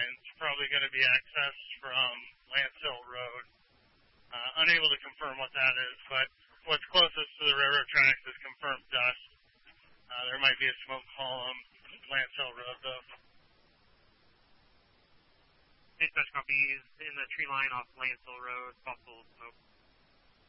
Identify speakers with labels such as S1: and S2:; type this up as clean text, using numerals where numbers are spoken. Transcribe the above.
S1: line's probably going to be accessed from Lance Hill Road. Unable to confirm what that is, but what's closest to the railroad tracks is confirmed dust. There might be a smoke column, Lance Hill Road, though.
S2: Dispatch copy is in the tree line off Lance Hill Road, possible smoke.